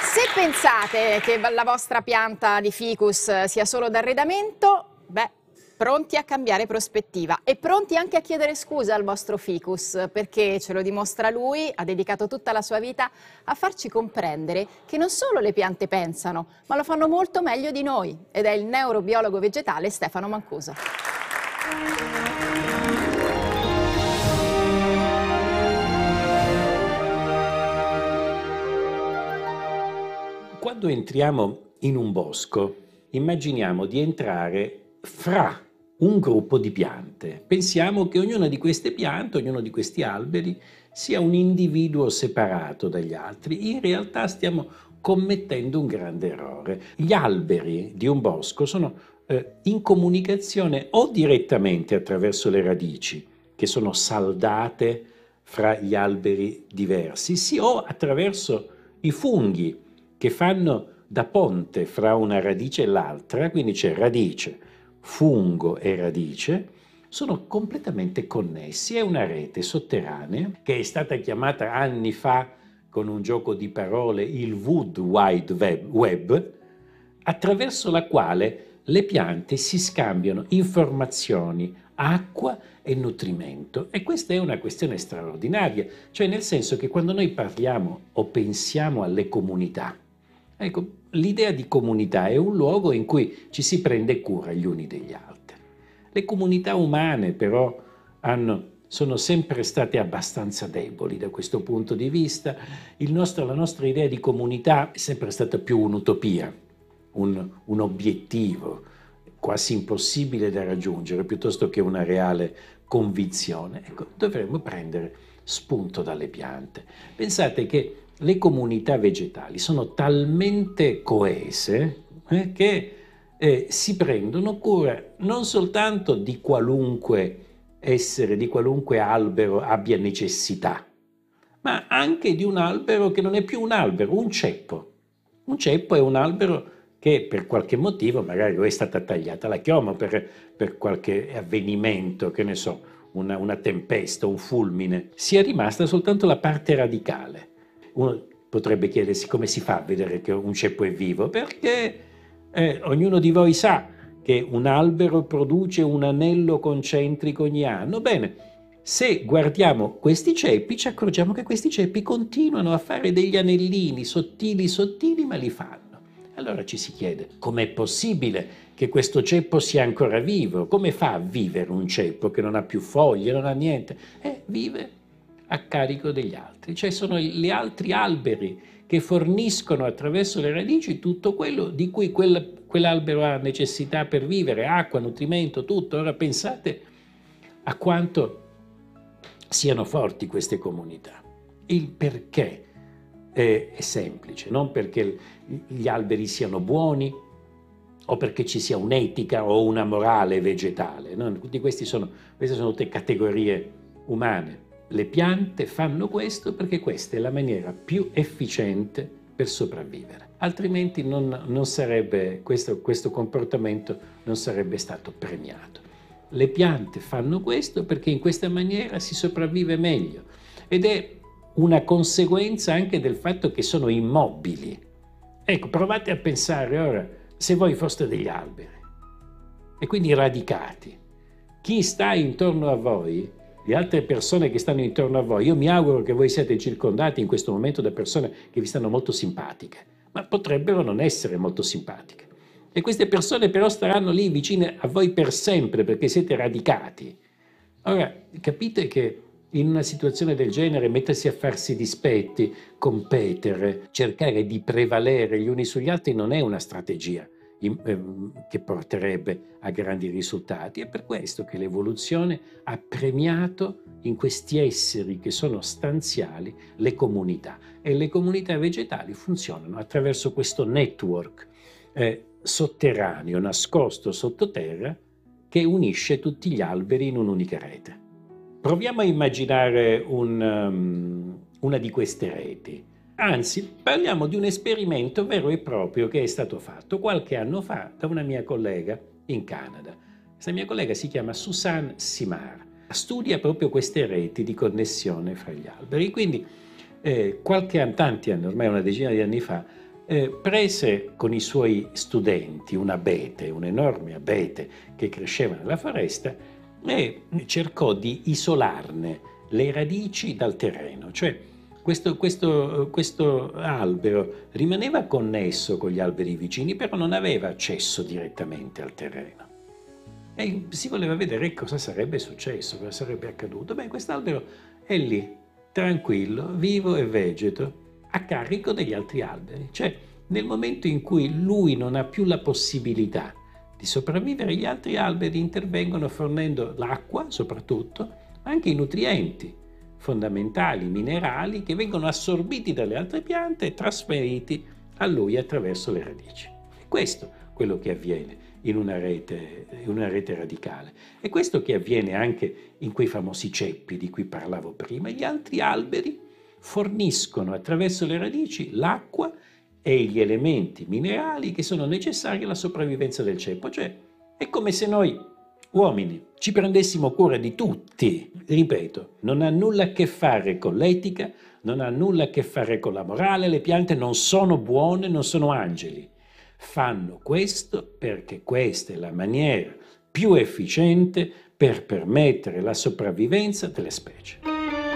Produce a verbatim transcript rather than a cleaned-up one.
Se pensate che la vostra pianta di ficus sia solo d'arredamento, beh, pronti a cambiare prospettiva e pronti anche a chiedere scusa al vostro ficus, perché ce lo dimostra lui, ha dedicato tutta la sua vita a farci comprendere che non solo le piante pensano, ma lo fanno molto meglio di noi, ed è il neurobiologo vegetale Stefano Mancuso. Quando entriamo in un bosco, immaginiamo di entrare fra un gruppo di piante. Pensiamo che ognuna di queste piante, ognuno di questi alberi, sia un individuo separato dagli altri. In realtà stiamo commettendo un grande errore. Gli alberi di un bosco sono eh, in comunicazione o direttamente attraverso le radici, che sono saldate fra gli alberi diversi, sì, o attraverso i funghi, che fanno da ponte fra una radice e l'altra, quindi c'è radice, fungo e radice, sono completamente connessi. È una rete sotterranea che è stata chiamata anni fa con un gioco di parole il Wood Wide Web, Web, attraverso la quale le piante si scambiano informazioni, acqua e nutrimento. E questa è una questione straordinaria, cioè nel senso che quando noi parliamo o pensiamo alle comunità, ecco, l'idea di comunità è un luogo in cui ci si prende cura gli uni degli altri. Le comunità umane però hanno, sono sempre state abbastanza deboli da questo punto di vista. Il nostro, la nostra idea di comunità è sempre stata più un'utopia, un, un obiettivo quasi impossibile da raggiungere, piuttosto che una reale convinzione. Ecco, dovremmo prendere spunto dalle piante. Pensate che le comunità vegetali sono talmente coese eh, che eh, si prendono cura non soltanto di qualunque essere, di qualunque albero abbia necessità, ma anche di un albero che non è più un albero, un ceppo. Un ceppo è un albero che per qualche motivo magari è stata tagliata la chioma per, per qualche avvenimento, che ne so, una, una tempesta, un fulmine, sia rimasta soltanto la parte radicale. Uno potrebbe chiedersi come si fa a vedere che un ceppo è vivo, perché eh, ognuno di voi sa che un albero produce un anello concentrico ogni anno. Bene, se guardiamo questi ceppi ci accorgiamo che questi ceppi continuano a fare degli anellini sottili sottili, ma li fanno. Allora ci si chiede, com'è possibile che questo ceppo sia ancora vivo? Come fa a vivere un ceppo che non ha più foglie, non ha niente? Eh, vive a carico degli altri, cioè sono gli altri alberi che forniscono attraverso le radici tutto quello di cui quel, quell'albero ha necessità per vivere, acqua, nutrimento, tutto. Ora pensate a quanto siano forti queste comunità. Il perché è, è semplice, non perché gli alberi siano buoni o perché ci sia un'etica o una morale vegetale, no? Tutti questi sono, queste sono tutte categorie umane. Le piante fanno questo perché questa è la maniera più efficiente per sopravvivere. Altrimenti non, non sarebbe, questo, questo comportamento non sarebbe stato premiato. Le piante fanno questo perché in questa maniera si sopravvive meglio ed è una conseguenza anche del fatto che sono immobili. Ecco, provate a pensare ora, se voi foste degli alberi e quindi radicati, chi sta intorno a voi, le altre persone che stanno intorno a voi, io mi auguro che voi siate circondati in questo momento da persone che vi stanno molto simpatiche, ma potrebbero non essere molto simpatiche. E queste persone però staranno lì vicine a voi per sempre perché siete radicati. Ora, capite che in una situazione del genere mettersi a farsi dispetti, competere, cercare di prevalere gli uni sugli altri non è una strategia che porterebbe a grandi risultati. È per questo che l'evoluzione ha premiato in questi esseri che sono stanziali le comunità, e le comunità vegetali funzionano attraverso questo network eh, sotterraneo, nascosto sottoterra, che unisce tutti gli alberi in un'unica rete. Proviamo a immaginare un, um, una di queste reti. Anzi, parliamo di un esperimento vero e proprio che è stato fatto qualche anno fa da una mia collega in Canada. Questa mia collega si chiama Suzanne Simard, studia proprio queste reti di connessione fra gli alberi. Quindi, eh, qualche anno, tanti anni, ormai una decina di anni fa, eh, prese con i suoi studenti un abete, un enorme abete che cresceva nella foresta, e cercò di isolarne le radici dal terreno, cioè questo, questo, questo albero rimaneva connesso con gli alberi vicini, però non aveva accesso direttamente al terreno. E si voleva vedere cosa sarebbe successo, cosa sarebbe accaduto. Beh, quest'albero è lì, tranquillo, vivo e vegeto, a carico degli altri alberi. Cioè, nel momento in cui lui non ha più la possibilità di sopravvivere, gli altri alberi intervengono fornendo l'acqua, soprattutto, ma anche i nutrienti fondamentali, minerali, che vengono assorbiti dalle altre piante e trasferiti a lui attraverso le radici. È questo quello che avviene in una rete, in una rete radicale. È questo che avviene anche in quei famosi ceppi di cui parlavo prima. Gli altri alberi forniscono attraverso le radici l'acqua e gli elementi minerali che sono necessari alla sopravvivenza del ceppo. Cioè, è come se noi uomini ci prendessimo cura di tutti. Ripeto, non ha nulla a che fare con l'etica, non ha nulla a che fare con la morale. Le piante non sono buone, non sono angeli. Fanno questo perché questa è la maniera più efficiente per permettere la sopravvivenza delle specie.